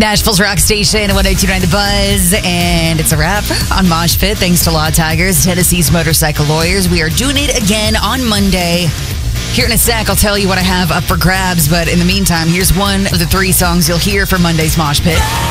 Nashville's rock station, 102.9 The Buzz, and it's a wrap on Mosh Pit. Thanks to Law Tigers, Tennessee's motorcycle lawyers. We are doing it again on Monday. Here in a sec, I'll tell you what I have up for grabs, but in the meantime, here's one of the 3 songs you'll hear for Monday's Mosh Pit.